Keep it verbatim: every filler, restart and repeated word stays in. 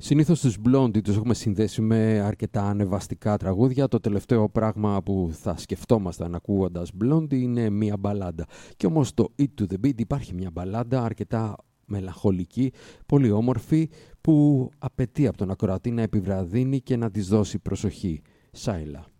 Συνήθως τους Blondie τους έχουμε συνδέσει με αρκετά ανεβαστικά τραγούδια. Το τελευταίο πράγμα που θα σκεφτόμασταν ακούγοντας Blondie είναι μια μπαλάντα. Και όμως στο Eat to the Beat υπάρχει μια μπαλάντα αρκετά μελαγχολική, πολύ όμορφη, που απαιτεί από τον ακροατή να επιβραδύνει και να της δώσει προσοχή. Σάιλα.